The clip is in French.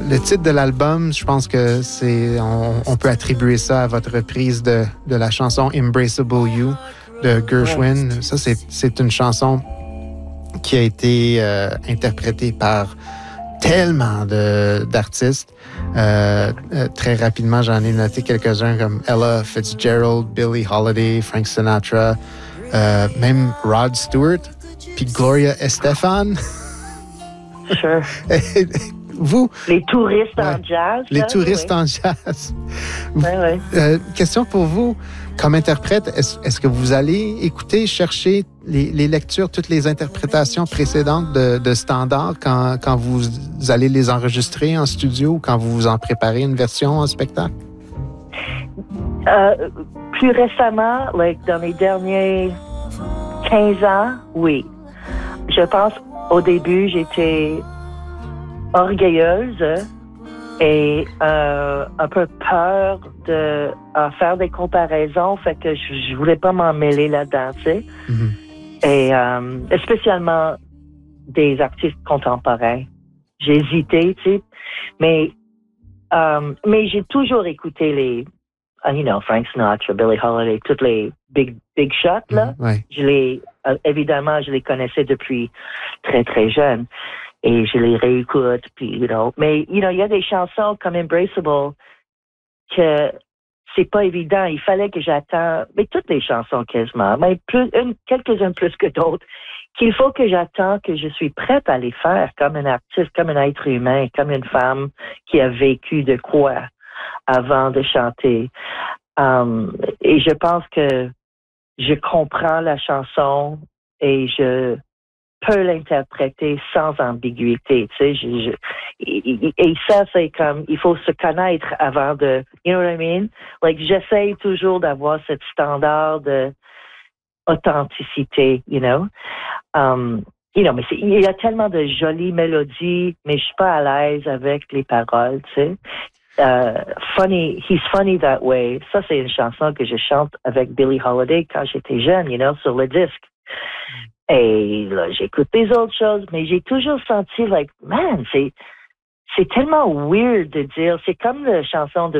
le titre de l'album, je pense que on peut attribuer ça à votre reprise de la chanson Embraceable You de Gershwin. Ouais. Ça, c'est une chanson qui a été interprétée par tellement d'artistes. Très rapidement, j'en ai noté quelques-uns comme Ella Fitzgerald, Billie Holiday, Frank Sinatra, même Rod Stewart, puis Gloria Estefan. Sure. Vous? Les touristes en jazz. Les touristes en jazz. Ouais. Question pour vous. Comme interprète, est-ce que vous allez écouter, chercher les lectures, toutes les interprétations précédentes de standards quand vous allez les enregistrer en studio ou quand vous en préparez une version en spectacle? Plus récemment, dans les derniers 15 ans, oui. Je pense au début, j'étais orgueilleuse et un peu peur de faire des comparaisons, fait que je voulais pas m'en mêler là-dedans, tu sais. Mm-hmm. Et spécialement des artistes contemporains. J'ai hésité, tu sais, mais j'ai toujours écouté les, Frank Sinatra, Billie Holiday, toutes les big shots là. Ouais. Évidemment, je les connaissais depuis très très jeune. Et je les réécoute, puis, mais, il y a des chansons comme Embraceable que c'est pas évident. Il fallait que j'attende, mais toutes les chansons quasiment, mais quelques-uns plus que d'autres, qu'il faut que j'attende que je suis prête à les faire comme un artiste, comme un être humain, comme une femme qui a vécu de quoi avant de chanter. Et je pense que je comprends la chanson et je peut l'interpréter sans ambiguïté, tu sais. Et ça, c'est comme, il faut se connaître avant de, you know what I mean? J'essaye toujours d'avoir cette standard de authenticité, mais il y a tellement de jolies mélodies, mais je suis pas à l'aise avec les paroles, tu sais. He's funny that way. Ça, c'est une chanson que je chante avec Billie Holiday quand j'étais jeune, sur le disque. Et là, j'écoute des autres choses, mais j'ai toujours senti, man, c'est tellement weird de dire, c'est comme la chanson de